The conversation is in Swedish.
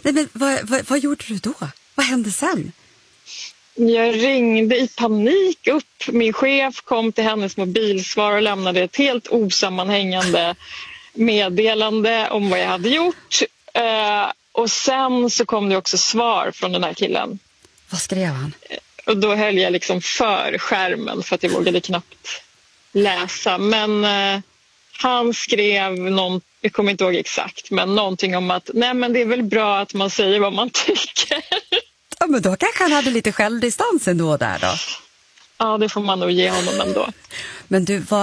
Nej, men vad gjorde du då? Vad hände sen? Jag ringde i panik upp. Min chef kom till hennes mobilsvar och lämnade ett helt osammanhängande meddelande om vad jag hade gjort. Och sen så kom det också svar från den här killen. Vad skrev han? Och då höll jag liksom för skärmen för att jag vågade knappt läsa. Men han skrev jag kommer inte ihåg exakt, men någonting om att nej, men det är väl bra att man säger vad man tycker. Ja, men då kanske han hade lite självdistans ändå där då. Ja, det får man nog ge honom ändå. Men du,